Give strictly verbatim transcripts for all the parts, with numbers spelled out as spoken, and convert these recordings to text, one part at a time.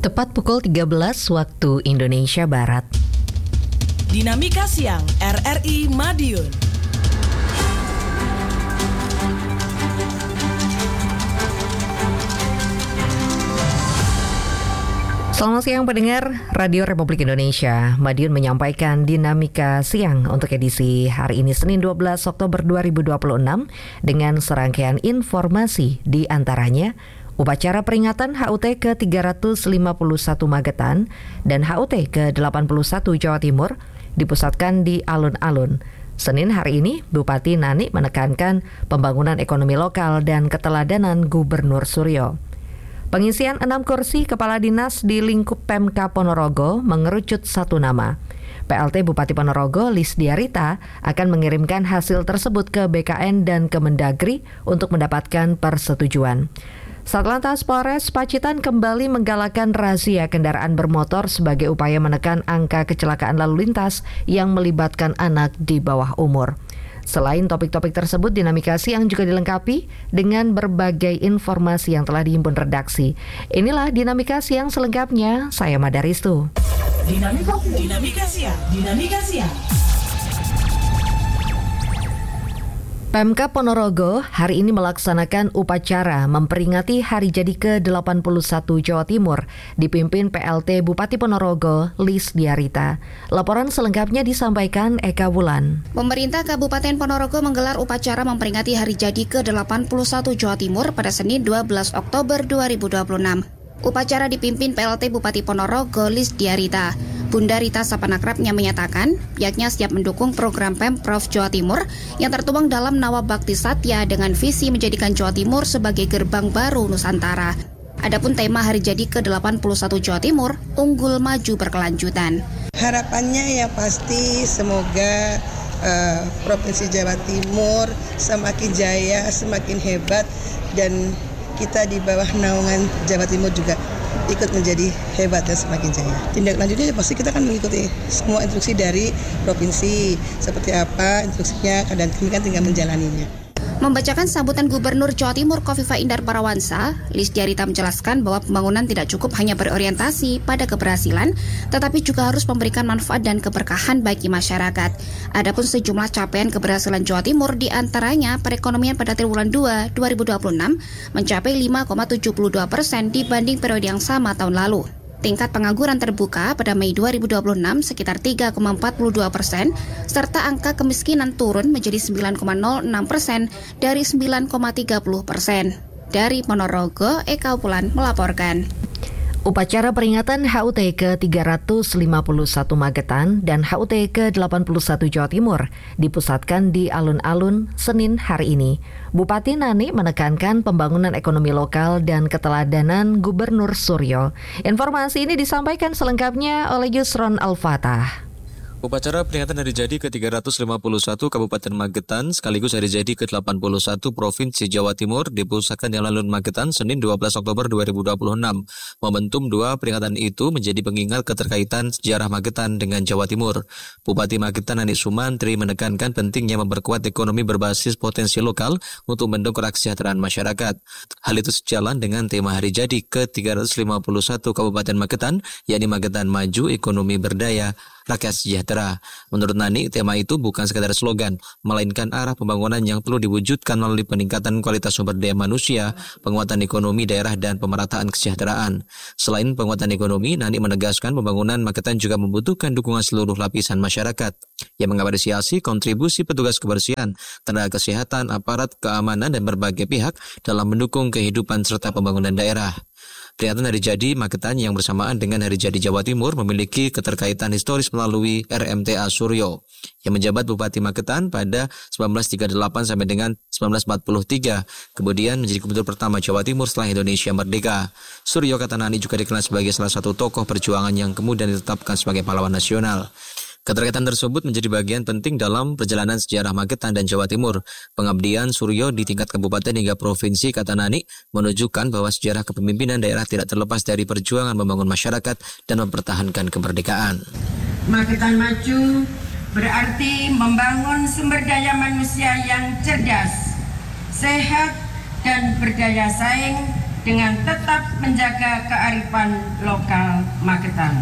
Tepat pukul tiga belas waktu Indonesia Barat. Dinamika Siang R R I Madiun. Selamat siang pendengar Radio Republik Indonesia. Madiun menyampaikan Dinamika Siang untuk edisi hari ini Senin dua belas Oktober dua ribu dua puluh enam dengan serangkaian informasi, di antaranya upacara peringatan H U T ke tiga ratus lima puluh satu Magetan dan H U T ke delapan puluh satu Jawa Timur dipusatkan di alun-alun. Senin hari ini, Bupati Nani menekankan pembangunan ekonomi lokal dan keteladanan Gubernur Suryo. Pengisian enam kursi kepala dinas di lingkup Pemka Ponorogo mengerucut satu nama. P L T Bupati Ponorogo Lis Diarita akan mengirimkan hasil tersebut ke B K N dan Kemendagri untuk mendapatkan persetujuan. Satlantas Polres Pacitan kembali menggalakkan razia kendaraan bermotor sebagai upaya menekan angka kecelakaan lalu lintas yang melibatkan anak di bawah umur. Selain topik-topik tersebut, Dinamika Siang juga dilengkapi dengan berbagai informasi yang telah dihimpun redaksi. Inilah Dinamika Siang selengkapnya, saya Madaristu. Dinamika, Dinamika Siang, Dinamika Siang. Pemka Ponorogo hari ini melaksanakan upacara memperingati hari jadi ke delapan puluh satu Jawa Timur dipimpin P L T Bupati Ponorogo Lis Diarita. Laporan selengkapnya disampaikan Eka Wulan. Pemerintah Kabupaten Ponorogo menggelar upacara memperingati hari jadi ke delapan puluh satu Jawa Timur pada Senin dua belas Oktober dua ribu dua puluh enam. Upacara dipimpin P L T Bupati Ponorogo Lis Diarita. Bunda Rita Sapanakrapnya menyatakan pihaknya siap mendukung program Pemprov Jawa Timur yang tertuang dalam Nawab Bakti Satya dengan visi menjadikan Jawa Timur sebagai gerbang baru Nusantara. Adapun tema hari jadi ke delapan puluh satu Jawa Timur, unggul maju berkelanjutan. Harapannya ya pasti semoga uh, Provinsi Jawa Timur semakin jaya, semakin hebat, dan kita di bawah naungan Jawa Timur juga ikut menjadi hebat dan semakin jaya. Tindak lanjutnya pasti kita akan mengikuti semua instruksi dari provinsi. Seperti apa instruksinya, dan kami kan tinggal menjalaninya. Membacakan sambutan Gubernur Jawa Timur Kofifa Indar Parawansa, Lis Diarita menjelaskan bahwa pembangunan tidak cukup hanya berorientasi pada keberhasilan, tetapi juga harus memberikan manfaat dan keberkahan bagi masyarakat. Adapun sejumlah capaian keberhasilan Jawa Timur diantaranya perekonomian pada triwulan dua dua ribu dua puluh enam mencapai lima koma tujuh dua persen dibanding periode yang sama tahun lalu. Tingkat pengangguran terbuka pada Mei dua ribu dua puluh enam sekitar tiga koma empat dua persen, serta angka kemiskinan turun menjadi sembilan koma nol enam persen dari sembilan koma tiga puluh persen. Dari Ponorogo, Eka Wulan melaporkan. Upacara peringatan H U T ke tiga ratus lima puluh satu Magetan dan H U T ke delapan puluh satu Jawa Timur dipusatkan di alun-alun Senin hari ini. Bupati Nani menekankan pembangunan ekonomi lokal dan keteladanan Gubernur Suryo. Informasi ini disampaikan selengkapnya oleh Yusron Al-Fatah. Upacara peringatan hari jadi ke tiga ratus lima puluh satu Kabupaten Magetan sekaligus hari jadi ke delapan puluh satu Provinsi Jawa Timur dipusatkan di alun-alun Magetan Senin dua belas Oktober dua ribu dua puluh enam. Momentum dua peringatan itu menjadi pengingat keterkaitan sejarah Magetan dengan Jawa Timur. Bupati Magetan Nani Sumantri menekankan pentingnya memperkuat ekonomi berbasis potensi lokal untuk mendongkrak kesejahteraan masyarakat. Hal itu sejalan dengan tema hari jadi ke tiga ratus lima puluh satu Kabupaten Magetan, yakni Magetan Maju, Ekonomi Berdaya, Rakyat Sejahtera. Menurut Nani, tema itu bukan sekadar slogan, melainkan arah pembangunan yang perlu diwujudkan melalui peningkatan kualitas sumber daya manusia, penguatan ekonomi daerah, dan pemerataan kesejahteraan. Selain penguatan ekonomi, Nani menegaskan pembangunan Magetan juga membutuhkan dukungan seluruh lapisan masyarakat yang mengapresiasi kontribusi petugas kebersihan, tenaga kesehatan, aparat keamanan, dan berbagai pihak dalam mendukung kehidupan serta pembangunan daerah. Peringatan hari jadi Magetan yang bersamaan dengan hari jadi Jawa Timur memiliki keterkaitan historis melalui R M T A Suryo yang menjabat Bupati Magetan pada seribu sembilan ratus tiga puluh delapan sampai dengan seribu sembilan ratus empat puluh tiga, kemudian menjadi gubernur pertama Jawa Timur setelah Indonesia merdeka. Suryo, kata Nani, juga dikenal sebagai salah satu tokoh perjuangan yang kemudian ditetapkan sebagai pahlawan nasional. Keterkaitan tersebut menjadi bagian penting dalam perjalanan sejarah Magetan dan Jawa Timur. Pengabdian Suryo di tingkat kabupaten hingga provinsi, kata Nani, menunjukkan bahwa sejarah kepemimpinan daerah tidak terlepas dari perjuangan membangun masyarakat dan mempertahankan kemerdekaan. Magetan Maju berarti membangun sumber daya manusia yang cerdas, sehat, dan berdaya saing dengan tetap menjaga keadilan kearifan lokal Magetan.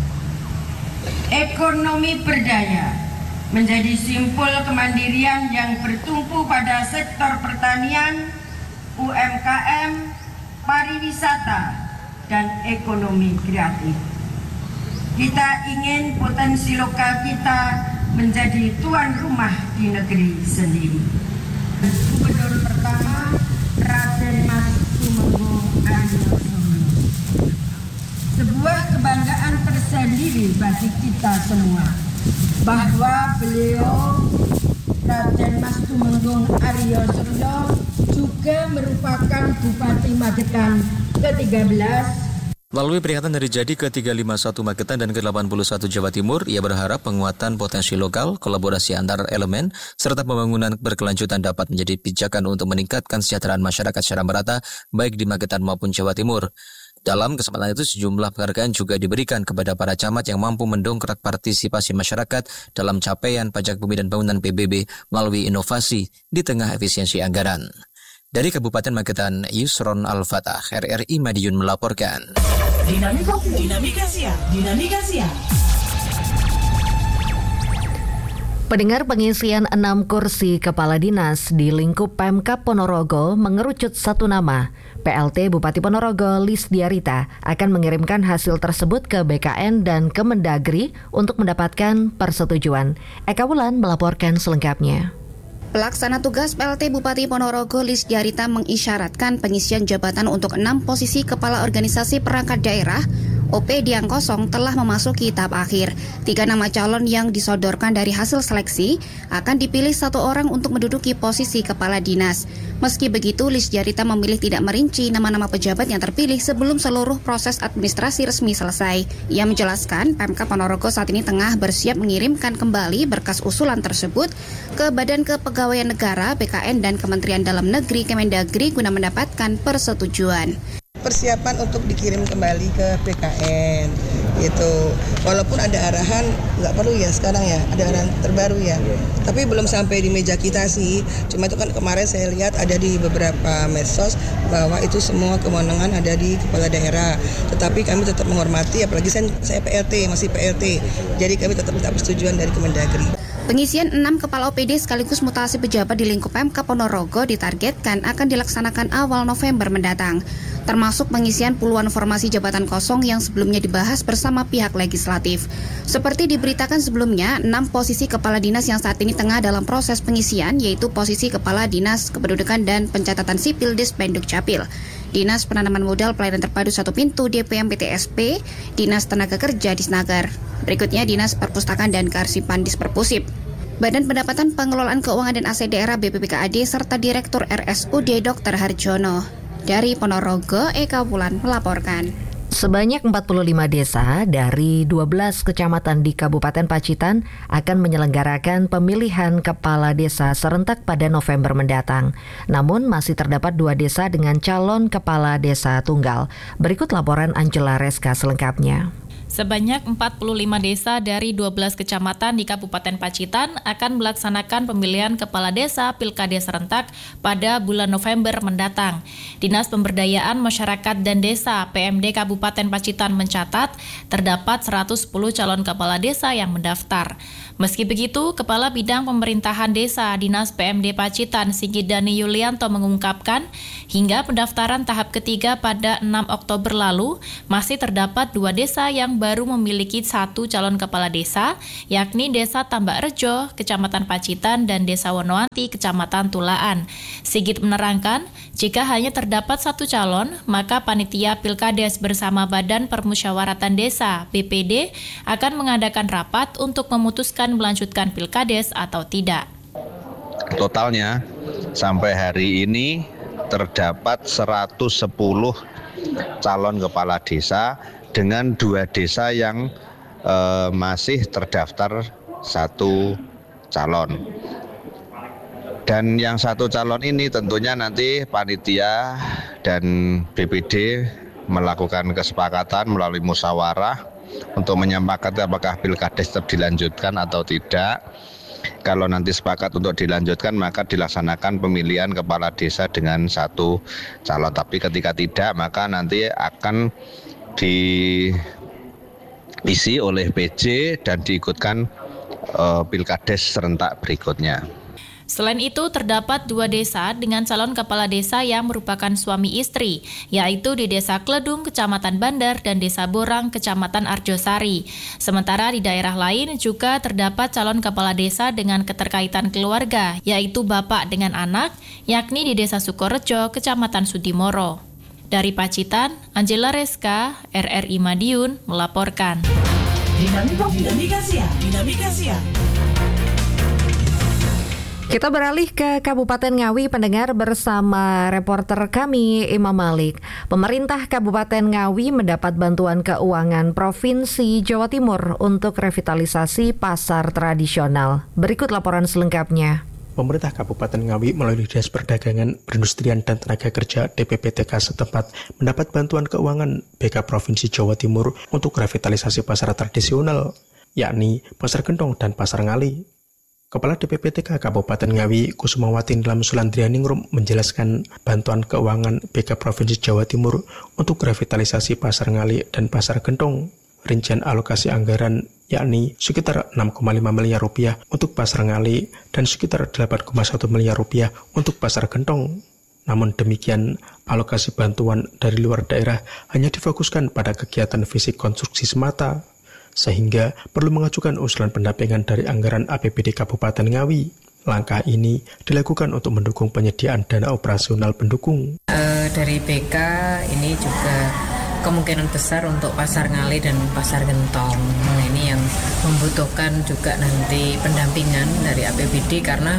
Ekonomi berdaya menjadi simpul kemandirian yang bertumpu pada sektor pertanian, U M K M, pariwisata, dan ekonomi kreatif. Kita ingin potensi lokal kita menjadi tuan rumah di negeri sendiri. Gubernur pertama Raden Mas Tumenggung Aryo Suryo. Sebuah kebanggaan tersendiri bagi kita semua bahwa beliau Raden Mas Tumenggung Aryo Suryo juga merupakan Bupati Magetan ke tiga belas. Melalui peringatan Hari Jadi ke tiga ratus lima puluh satu Magetan dan ke delapan puluh satu Jawa Timur, ia berharap penguatan potensi lokal, kolaborasi antar elemen, serta pembangunan berkelanjutan dapat menjadi pijakan untuk meningkatkan kesejahteraan masyarakat secara merata, baik di Magetan maupun Jawa Timur. Dalam kesempatan itu, sejumlah penghargaan juga diberikan kepada para camat yang mampu mendongkrak partisipasi masyarakat dalam capaian pajak bumi dan bangunan P B B melalui inovasi di tengah efisiensi anggaran. Dari Kabupaten Magetan, Yusron Al-Fatah, R R I Madiun melaporkan. Dinamika, dinamika siang, dinamika siang. Pendengar, pengisian enam kursi kepala dinas di lingkup Pemkab Ponorogo mengerucut satu nama. P L T Bupati Ponorogo Lisdiarita akan mengirimkan hasil tersebut ke B K N dan Kemendagri untuk mendapatkan persetujuan. Eka Wulan melaporkan selengkapnya. Pelaksana tugas P L T Bupati Ponorogo Lisdiarita mengisyaratkan pengisian jabatan untuk enam posisi kepala organisasi perangkat daerah O P D yang kosong telah memasuki tahap akhir. Tiga nama calon yang disodorkan dari hasil seleksi akan dipilih satu orang untuk menduduki posisi kepala dinas. Meski begitu, Lisdiarita memilih tidak merinci nama-nama pejabat yang terpilih sebelum seluruh proses administrasi resmi selesai. Ia menjelaskan, Pemkab Ponorogo saat ini tengah bersiap mengirimkan kembali berkas usulan tersebut ke Badan Kepegawaian Negara, B K N, dan Kementerian Dalam Negeri Kemendagri guna mendapatkan persetujuan. Persiapan untuk dikirim kembali ke B K N gitu. Walaupun ada arahan, nggak perlu ya sekarang ya, ada arahan terbaru ya. Tapi belum sampai di meja kita sih. Cuma itu kan kemarin saya lihat ada di beberapa medsos bahwa itu semua kewenangan ada di kepala daerah. Tetapi kami tetap menghormati, apalagi saya, saya P L T, masih P L T. Jadi kami tetap minta persetujuan dari Kemendagri. Pengisian enam kepala O P D sekaligus mutasi pejabat di lingkup Pemkab Ponorogo ditargetkan akan dilaksanakan awal November mendatang, termasuk pengisian puluhan formasi jabatan kosong yang sebelumnya dibahas bersama pihak legislatif. Seperti diberitakan sebelumnya, enam posisi kepala dinas yang saat ini tengah dalam proses pengisian, yaitu posisi Kepala Dinas Kependudukan dan Pencatatan Sipil Dispenduk Capil, Dinas Penanaman Modal Pelayanan Terpadu Satu Pintu D P M P T S P, Dinas Tenaga Kerja Disnaker. Berikutnya Dinas Perpustakaan dan Kearsipan Disperpusip, Badan Pendapatan Pengelolaan Keuangan dan Aset Daerah B P P K A D, serta Direktur R S U D Dokter Harjono. Dari Ponorogo, Eka Wulan melaporkan. Sebanyak empat puluh lima desa dari dua belas kecamatan di Kabupaten Pacitan akan menyelenggarakan pemilihan kepala desa serentak pada November mendatang. Namun masih terdapat dua desa dengan calon kepala desa tunggal. Berikut laporan Angela Reska selengkapnya. Sebanyak empat puluh lima desa dari dua belas kecamatan di Kabupaten Pacitan akan melaksanakan pemilihan kepala desa Pilkada serentak pada bulan November mendatang. Dinas Pemberdayaan Masyarakat dan Desa P M D Kabupaten Pacitan mencatat terdapat seratus sepuluh calon kepala desa yang mendaftar. Meski begitu, Kepala Bidang Pemerintahan Desa Dinas P M D Pacitan Sigidani Yulianto mengungkapkan, hingga pendaftaran tahap ketiga pada enam Oktober lalu, masih terdapat dua desa yang baru memiliki satu calon kepala desa, yakni Desa Tambak Rejo, Kecamatan Pacitan, dan Desa Wonoanti, Kecamatan Tulaan. Sigit menerangkan, jika hanya terdapat satu calon, maka Panitia Pilkades bersama Badan Permusyawaratan Desa B P D akan mengadakan rapat untuk memutuskan melanjutkan Pilkades atau tidak. Totalnya sampai hari ini terdapat seratus sepuluh calon kepala desa dengan dua desa yang eh, masih terdaftar satu calon. Dan yang satu calon ini tentunya nanti panitia dan B P D melakukan kesepakatan melalui musyawarah untuk menyepakati apakah Pilkades tetap dilanjutkan atau tidak. Kalau nanti sepakat untuk dilanjutkan, maka dilaksanakan pemilihan kepala desa dengan satu calon. Tapi ketika tidak, maka nanti akan diisi oleh P J dan diikutkan uh, Pilkades serentak berikutnya. Selain itu, terdapat dua desa dengan calon kepala desa yang merupakan suami istri, yaitu di Desa Kledung, Kecamatan Bandar, dan Desa Borang, Kecamatan Arjosari. Sementara di daerah lain juga terdapat calon kepala desa dengan keterkaitan keluarga, yaitu bapak dengan anak, yakni di Desa Sukorejo, Kecamatan Sudimoro. Dari Pacitan, Angela Reska, R R I Madiun, melaporkan. Dinamika, dinamika siang, dinamika siang. Kita beralih ke Kabupaten Ngawi, pendengar, bersama reporter kami Imam Malik. Pemerintah Kabupaten Ngawi mendapat bantuan keuangan Provinsi Jawa Timur untuk revitalisasi pasar tradisional. Berikut laporan selengkapnya. Pemerintah Kabupaten Ngawi melalui Dinas Perdagangan, Perindustrian dan Tenaga Kerja D P P T K setempat mendapat bantuan keuangan B K Provinsi Jawa Timur untuk revitalisasi pasar tradisional, yakni Pasar Gentong dan Pasar Ngali. Kepala D P P T K Kabupaten Ngawi, Kusumawati Nilam Sulandrianingrum, menjelaskan bantuan keuangan B K Provinsi Jawa Timur untuk revitalisasi Pasar Ngali dan Pasar Gentong. Rincian alokasi anggaran yakni sekitar enam koma lima miliar rupiah untuk Pasar Ngali dan sekitar delapan koma satu miliar rupiah untuk Pasar Gentong. Namun demikian, alokasi bantuan dari luar daerah hanya difokuskan pada kegiatan fisik konstruksi semata, sehingga perlu mengajukan usulan pendampingan dari anggaran A P B D Kabupaten Ngawi. Langkah ini dilakukan untuk mendukung penyediaan dana operasional pendukung. Uh, dari B K ini juga kemungkinan besar untuk Pasar Ngali dan Pasar Gentong. Nah, ini yang membutuhkan juga nanti pendampingan dari A P B D karena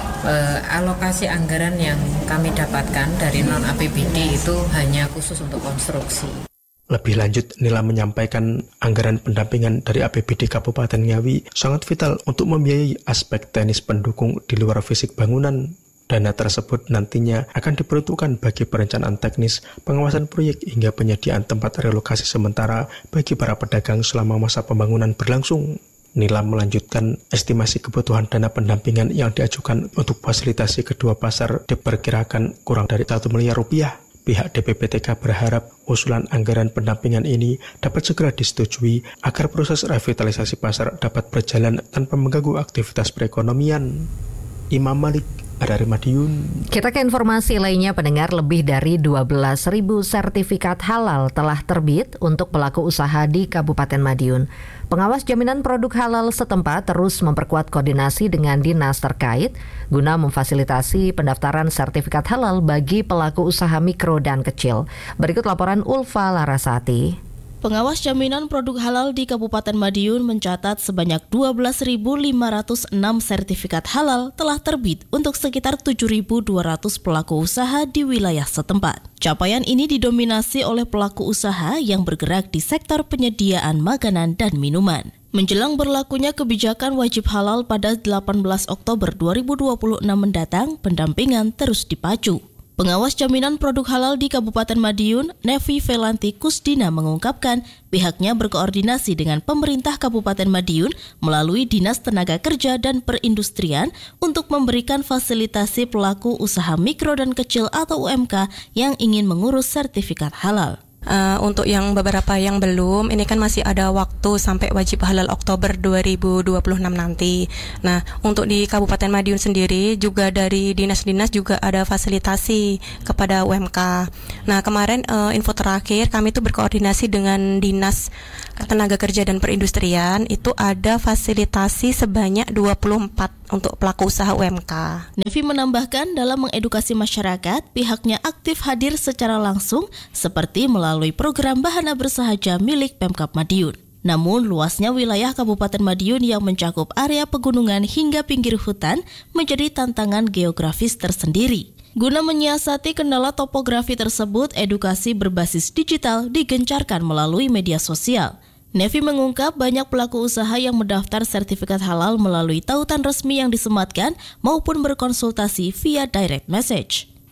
uh, alokasi anggaran yang kami dapatkan dari non A P B D itu hanya khusus untuk konstruksi. Lebih lanjut, Nila menyampaikan anggaran pendampingan dari A P B D Kabupaten Ngawi sangat vital untuk membiayai aspek teknis pendukung di luar fisik bangunan. Dana tersebut nantinya akan diperuntukkan bagi perencanaan teknis, pengawasan proyek hingga penyediaan tempat relokasi sementara bagi para pedagang selama masa pembangunan berlangsung. Nila melanjutkan estimasi kebutuhan dana pendampingan yang diajukan untuk fasilitasi kedua pasar diperkirakan kurang dari satu miliar rupiah. Pihak D P P T K berharap usulan anggaran pendampingan ini dapat segera disetujui agar proses revitalisasi pasar dapat berjalan tanpa mengganggu aktivitas perekonomian. Imam Malik, R R I Madiun. Kita ke informasi lainnya, pendengar. Lebih dari dua belas ribu sertifikat halal telah terbit untuk pelaku usaha di Kabupaten Madiun. Pengawas jaminan produk halal setempat terus memperkuat koordinasi dengan dinas terkait guna memfasilitasi pendaftaran sertifikat halal bagi pelaku usaha mikro dan kecil. Berikut laporan Ulfa Larasati. Pengawas jaminan produk halal di Kabupaten Madiun mencatat sebanyak dua belas ribu lima ratus enam sertifikat halal telah terbit untuk sekitar tujuh ribu dua ratus pelaku usaha di wilayah setempat. Capaian ini didominasi oleh pelaku usaha yang bergerak di sektor penyediaan makanan dan minuman. Menjelang berlakunya kebijakan wajib halal pada delapan belas Oktober dua ribu dua puluh enam mendatang, pendampingan terus dipacu. Pengawas jaminan produk halal di Kabupaten Madiun, Nevi Velanti Kusdina, mengungkapkan pihaknya berkoordinasi dengan pemerintah Kabupaten Madiun melalui Dinas Tenaga Kerja dan Perindustrian untuk memberikan fasilitasi pelaku usaha mikro dan kecil atau U M K yang ingin mengurus sertifikat halal. Uh, untuk yang beberapa yang belum, ini kan masih ada waktu sampai wajib halal Oktober dua ribu dua puluh enam nanti. Nah, untuk di Kabupaten Madiun sendiri juga dari dinas-dinas juga ada fasilitasi kepada U M K. Nah, kemarin uh, info terakhir kami itu berkoordinasi dengan Dinas Tenaga Kerja dan Perindustrian, itu ada fasilitasi sebanyak dua puluh empat untuk pelaku usaha U M K. Nevi menambahkan dalam mengedukasi masyarakat, pihaknya aktif hadir secara langsung seperti melalui program Bahana Bersahaja milik Pemkab Madiun. Namun, luasnya wilayah Kabupaten Madiun yang mencakup area pegunungan hingga pinggir hutan menjadi tantangan geografis tersendiri. Guna menyiasati kendala topografi tersebut, edukasi berbasis digital digencarkan melalui media sosial. Nevi mengungkap banyak pelaku usaha yang mendaftar sertifikat halal melalui tautan resmi yang disematkan maupun berkonsultasi via direct message.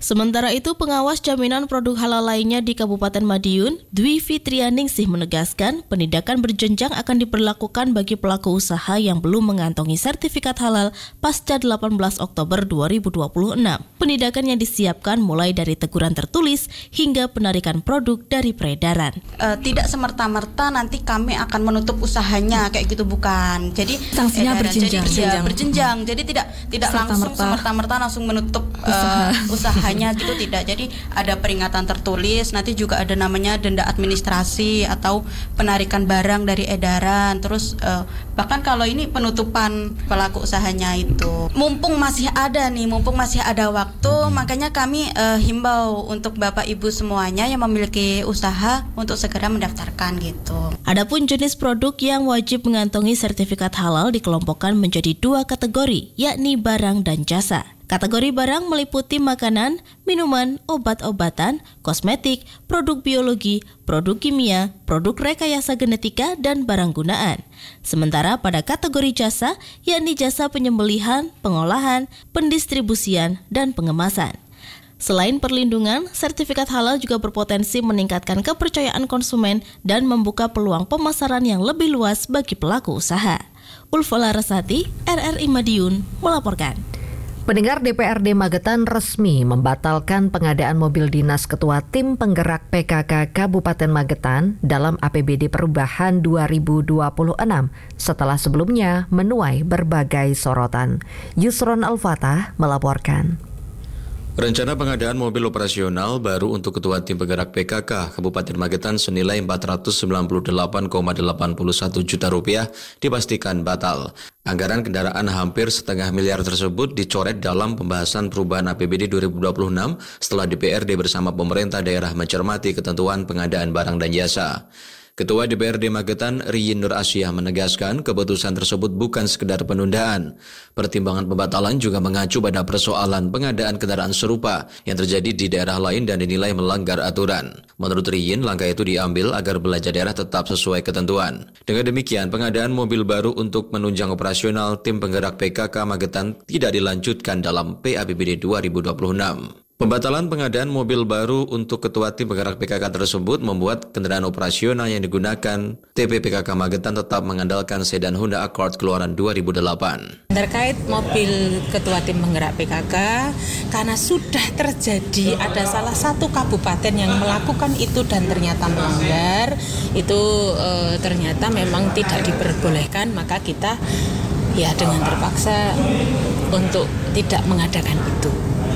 Sementara itu, pengawas jaminan produk halal lainnya di Kabupaten Madiun, Dwi Fitrianingsih menegaskan penindakan berjenjang akan diberlakukan bagi pelaku usaha yang belum mengantongi sertifikat halal pasca delapan belas Oktober dua ribu dua puluh enam. Penindakan yang disiapkan mulai dari teguran tertulis hingga penarikan produk dari peredaran. E, tidak semerta-merta nanti kami akan menutup usahanya kayak gitu, bukan. Jadi sanksinya edaran, berjenjang. Jadi, berjenjang. Ya, berjenjang. Jadi tidak tidak langsung semerta-merta langsung menutup usaha. Uh, usahanya gitu, tidak. Jadi ada peringatan tertulis, nanti juga ada namanya denda administrasi atau penarikan barang dari edaran. Terus uh, bahkan kalau ini penutupan pelaku usahanya itu. Mumpung masih ada nih, mumpung masih ada waktu, makanya kami uh, himbau untuk Bapak Ibu semuanya yang memiliki usaha untuk segera mendaftarkan gitu. Adapun jenis produk yang wajib mengantongi sertifikat halal dikelompokkan menjadi dua kategori, yakni barang dan jasa. Kategori barang meliputi makanan, minuman, obat-obatan, kosmetik, produk biologi, produk kimia, produk rekayasa genetika, dan barang gunaan. Sementara pada kategori jasa, yakni jasa penyembelihan, pengolahan, pendistribusian, dan pengemasan. Selain perlindungan, sertifikat halal juga berpotensi meningkatkan kepercayaan konsumen dan membuka peluang pemasaran yang lebih luas bagi pelaku usaha. Ulfa Larasati, R R I Madiun, melaporkan. Pendengar, D P R D Magetan resmi membatalkan pengadaan mobil dinas Ketua Tim Penggerak P K K Kabupaten Magetan dalam A P B D Perubahan dua ribu dua puluh enam setelah sebelumnya menuai berbagai sorotan. Yusron Al-Fatah melaporkan. Rencana pengadaan mobil operasional baru untuk Ketua Tim Penggerak P K K Kabupaten Magetan senilai empat ratus sembilan puluh delapan koma delapan satu juta rupiah dipastikan batal. Anggaran kendaraan hampir setengah miliar tersebut dicoret dalam pembahasan perubahan A P B D dua ribu dua puluh enam setelah D P R D bersama pemerintah daerah mencermati ketentuan pengadaan barang dan jasa. Ketua D P R D Magetan, Riyin Nur Asyah, menegaskan keputusan tersebut bukan sekedar penundaan. Pertimbangan pembatalan juga mengacu pada persoalan pengadaan kendaraan serupa yang terjadi di daerah lain dan dinilai melanggar aturan. Menurut Riyin, langkah itu diambil agar belanja daerah tetap sesuai ketentuan. Dengan demikian, pengadaan mobil baru untuk menunjang operasional Tim Penggerak P K K Magetan tidak dilanjutkan dalam P A P B D dua ribu dua puluh enam. Pembatalan pengadaan mobil baru untuk Ketua Tim Penggerak P K K tersebut membuat kendaraan operasional yang digunakan T P P K K Magetan tetap mengandalkan sedan Honda Accord keluaran dua ribu delapan. Terkait mobil Ketua Tim Penggerak P K K, karena sudah terjadi ada salah satu kabupaten yang melakukan itu dan ternyata melanggar, itu e, ternyata memang tidak diperbolehkan, maka kita ya dengan terpaksa untuk tidak mengadakan itu.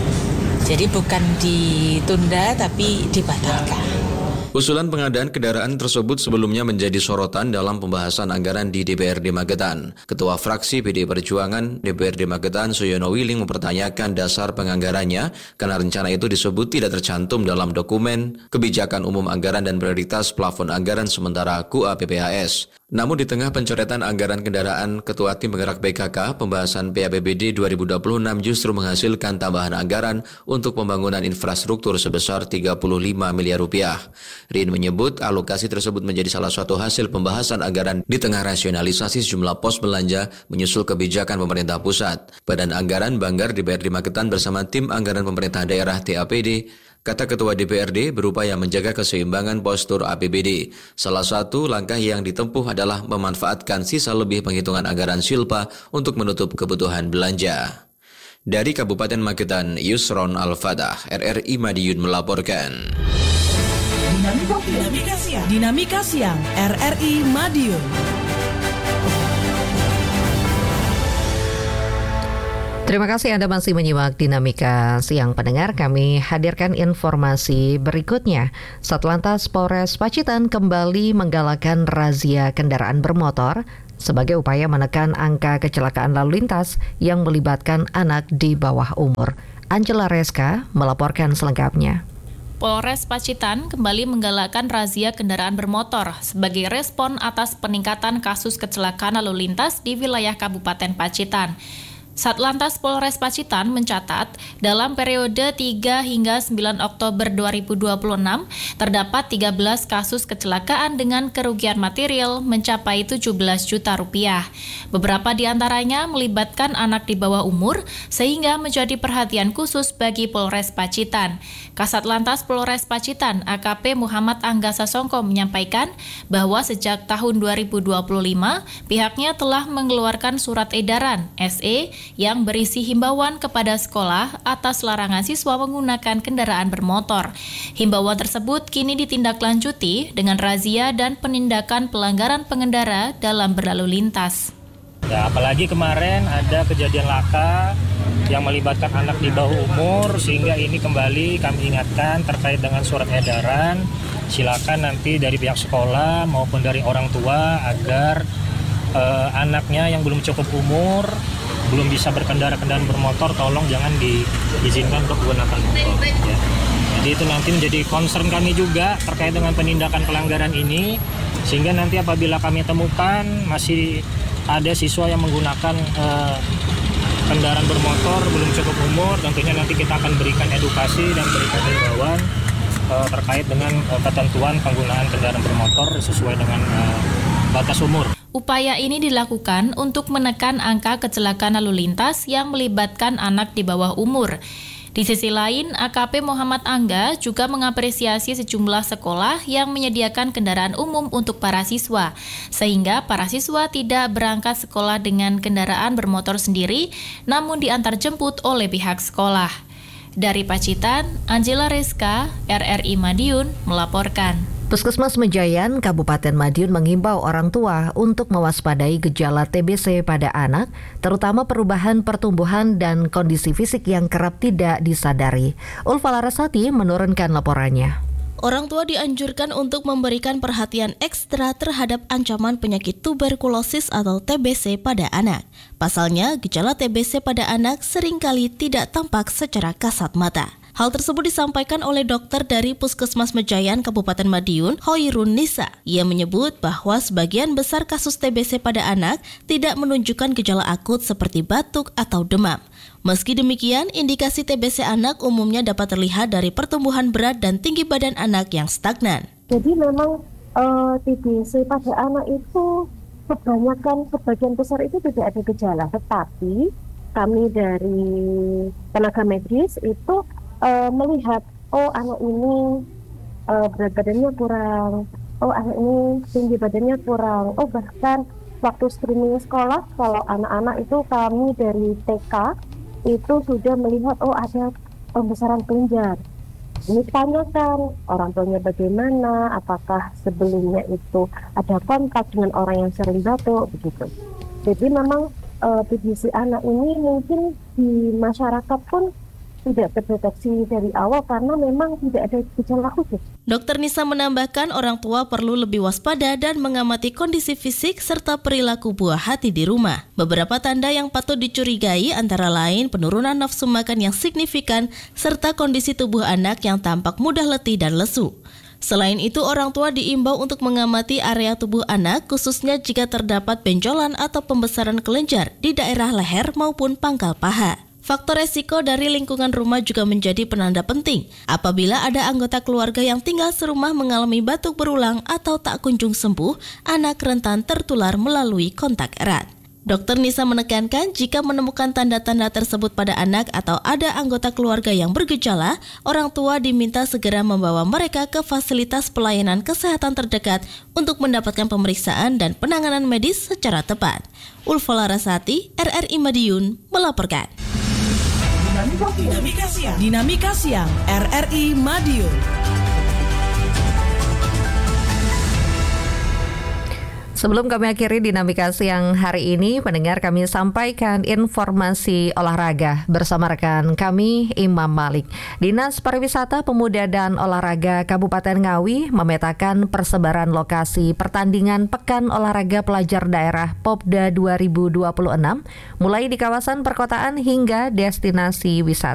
Jadi bukan ditunda tapi dibatalkan. Usulan pengadaan kendaraan tersebut sebelumnya menjadi sorotan dalam pembahasan anggaran di D P R D Magetan. Ketua fraksi P D I Perjuangan D P R D Magetan, Suyono Wiling, mempertanyakan dasar penganggarannya karena rencana itu disebut tidak tercantum dalam dokumen Kebijakan Umum Anggaran dan Prioritas Plafon Anggaran Sementara Q A P P H S. Namun di tengah pencoretan anggaran kendaraan Ketua Tim Penggerak P K K, pembahasan P A P B D dua ribu dua puluh enam justru menghasilkan tambahan anggaran untuk pembangunan infrastruktur sebesar tiga puluh lima miliar rupiah. Rin menyebut alokasi tersebut menjadi salah satu hasil pembahasan anggaran di tengah rasionalisasi sejumlah pos belanja menyusul kebijakan pemerintah pusat. Badan Anggaran Banggar D P R D Magetan bersama tim anggaran pemerintah daerah T A P D, kata Ketua D P R D, berupaya menjaga keseimbangan postur A P B D. Salah satu langkah yang ditempuh adalah memanfaatkan sisa lebih penghitungan anggaran Silpa untuk menutup kebutuhan belanja. Dari Kabupaten Magetan, Yusron Al-Fatah, R R I Madiun melaporkan. Dinamika, Dinamika Siang, Dinamika Siang, R R I Madiun. Terima kasih Anda masih menyimak Dinamika Siang pendengar. Kami hadirkan informasi berikutnya. Satlantas Polres Pacitan kembali menggalakkan razia kendaraan bermotor sebagai upaya menekan angka kecelakaan lalu lintas yang melibatkan anak di bawah umur. Angela Reska melaporkan selengkapnya. Polres Pacitan kembali menggalakkan razia kendaraan bermotor sebagai respon atas peningkatan kasus kecelakaan lalu lintas di wilayah Kabupaten Pacitan. Satlantas Polres Pacitan mencatat dalam periode tiga hingga sembilan Oktober dua ribu dua puluh enam terdapat tiga belas kasus kecelakaan dengan kerugian material mencapai tujuh belas juta rupiah. Beberapa di antaranya melibatkan anak di bawah umur sehingga menjadi perhatian khusus bagi Polres Pacitan. Kasat Lantas Polres Pacitan A K P Muhammad Angga Sasongko menyampaikan bahwa sejak tahun dua ribu dua puluh lima pihaknya telah mengeluarkan surat edaran S E yang berisi himbauan kepada sekolah atas larangan siswa menggunakan kendaraan bermotor. Himbauan tersebut kini ditindaklanjuti dengan razia dan penindakan pelanggaran pengendara dalam berlalu lintas. Ya, apalagi kemarin ada kejadian laka yang melibatkan anak di bawah umur, sehingga ini kembali kami ingatkan terkait dengan surat edaran. Silakan nanti dari pihak sekolah maupun dari orang tua agar eh, anaknya yang belum cukup umur, belum bisa berkendara kendaraan bermotor, tolong jangan diizinkan untuk menggunakan motor. Ya. Jadi itu nanti menjadi concern kami juga terkait dengan penindakan pelanggaran ini, sehingga nanti apabila kami temukan masih ada siswa yang menggunakan uh, kendaraan bermotor belum cukup umur, tentunya nanti kita akan berikan edukasi dan berikan himbauan uh, terkait dengan uh, ketentuan penggunaan kendaraan bermotor sesuai dengan uh, batas umur. Upaya ini dilakukan untuk menekan angka kecelakaan lalu lintas yang melibatkan anak di bawah umur. Di sisi lain, A K P Muhammad Angga juga mengapresiasi sejumlah sekolah yang menyediakan kendaraan umum untuk para siswa, sehingga para siswa tidak berangkat sekolah dengan kendaraan bermotor sendiri, namun diantar jemput oleh pihak sekolah. Dari Pacitan, Angela Reska, R R I Madiun, melaporkan. Puskesmas Mejayan, Kabupaten Madiun mengimbau orang tua untuk mewaspadai gejala T B C pada anak, terutama perubahan pertumbuhan dan kondisi fisik yang kerap tidak disadari. Ulfa Larasati menurunkan laporannya. Orang tua dianjurkan untuk memberikan perhatian ekstra terhadap ancaman penyakit tuberkulosis atau T B C pada anak. Pasalnya, gejala T B C pada anak seringkali tidak tampak secara kasat mata. Hal tersebut disampaikan oleh dokter dari Puskesmas Mejayan, Kabupaten Madiun, Hoirun Nisa. Ia menyebut bahwa sebagian besar kasus T B C pada anak tidak menunjukkan gejala akut seperti batuk atau demam. Meski demikian, indikasi T B C anak umumnya dapat terlihat dari pertumbuhan berat dan tinggi badan anak yang stagnan. Jadi memang uh, T B C pada anak itu kebanyakan, sebagian besar itu tidak ada gejala. Tetapi kami dari tenaga medis itu Uh, melihat, oh anak ini uh, berat badannya kurang, oh anak ini tinggi badannya kurang, oh bahkan waktu screening sekolah, kalau anak-anak itu kami dari T K itu sudah melihat, oh ada pembesaran kelenjar. Ini tanyakan orang tuanya bagaimana, apakah sebelumnya itu ada kontak dengan orang yang sering batuk, begitu. Jadi memang uh, T B C anak ini mungkin di masyarakat pun tidak terdeteksi dari awal karena memang tidak ada gejala khusus. Dokter Nisa menambahkan orang tua perlu lebih waspada dan mengamati kondisi fisik serta perilaku buah hati di rumah. Beberapa tanda yang patut dicurigai antara lain penurunan nafsu makan yang signifikan serta kondisi tubuh anak yang tampak mudah letih dan lesu. Selain itu, orang tua diimbau untuk mengamati area tubuh anak, khususnya jika terdapat benjolan atau pembesaran kelenjar di daerah leher maupun pangkal paha. Faktor resiko dari lingkungan rumah juga menjadi penanda penting. Apabila ada anggota keluarga yang tinggal serumah mengalami batuk berulang atau tak kunjung sembuh, anak rentan tertular melalui kontak erat. Dokter Nisa menekankan jika menemukan tanda-tanda tersebut pada anak atau ada anggota keluarga yang bergejala, orang tua diminta segera membawa mereka ke fasilitas pelayanan kesehatan terdekat untuk mendapatkan pemeriksaan dan penanganan medis secara tepat. Ulfa Larasati, R R I Madiun, melaporkan. Dinamika Siang. Dinamika Siang R R I Madiun. Sebelum kami akhiri Dinamika Siang hari ini, pendengar, kami sampaikan informasi olahraga bersama rekan kami Imam Malik. Dinas Pariwisata, Pemuda dan Olahraga Kabupaten Ngawi memetakan persebaran lokasi pertandingan Pekan Olahraga Pelajar Daerah Popda dua ribu dua puluh enam, mulai di kawasan perkotaan hingga destinasi wisata.